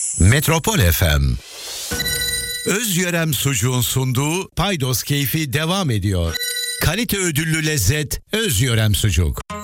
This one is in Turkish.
Metropol FM. Özyörem Sucuğun sunduğu Paydos Keyfi devam ediyor. Kalite ödüllü lezzet Özyörem Sucuk.